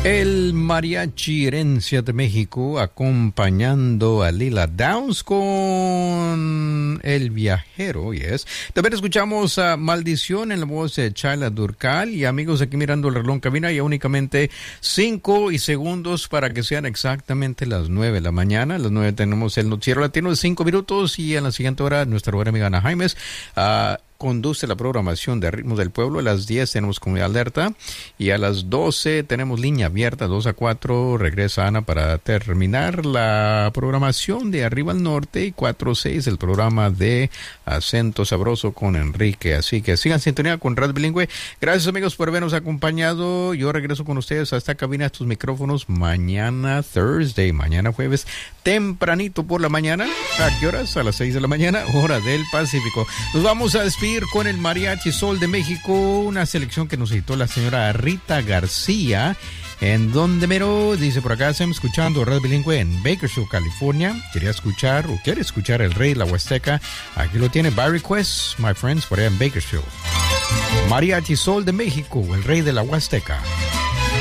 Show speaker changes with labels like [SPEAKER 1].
[SPEAKER 1] El Mariachi Herencia de México acompañando a Lila Downs con El Viajero, yes. También escuchamos a Maldición en la voz de Chayla Durcal. Y amigos, aquí mirando el reloj en cabina, ya únicamente 5 segundos para que sean exactamente las 9 de la mañana. A las 9 tenemos el noticiero latino de 5 minutos y en la siguiente hora nuestra buena amiga Ana Jaimes conduce la programación de Ritmos del Pueblo. A las 10 tenemos Comunidad Alerta y a las 12 tenemos Línea Abierta, 2 a 4. Regresa Ana para terminar la programación de Arriba al Norte y 4 a 6 el programa de Acento Sabroso con Enrique. Así que sigan sintonía con Radio Bilingüe. Gracias amigos por habernos acompañado. Yo regreso con ustedes a esta cabina, a estos micrófonos mañana Thursday, mañana jueves, tempranito por la mañana. ¿A qué horas? A las 6 de la mañana, hora del Pacífico. Nos vamos a despedir con el Mariachi Sol de México, una selección que nos citó la señora Rita García. ¿En donde mero? Dice por acá, estamos escuchando Radio Bilingüe en Bakersfield, California. Quiere escuchar el Rey de la Huasteca. Aquí lo tiene, by request, my friends, por allá en Bakersfield. Mariachi Sol de México, el Rey de la Huasteca.